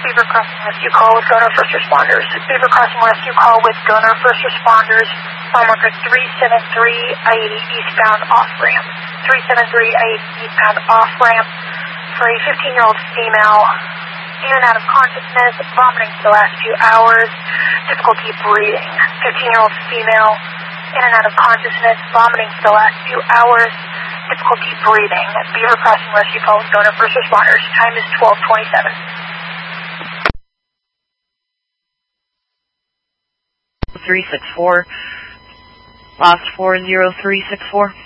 Beaver Crossing Rescue Call with Gunner First Responders. Beaver Crossing Rescue Call with Gunner First Responders. Mile marker 37380 eastbound off-ramp. 37380 eastbound off-ramp for a 15-year-old female. In and out of consciousness, vomiting for the last few hours, difficulty breathing. 15-year-old female, in and out of consciousness, vomiting for the last few hours, difficulty breathing. Beaver Crossing Rescue Call with Gunner First Responders. Time is 12:27. 364, lost 40364.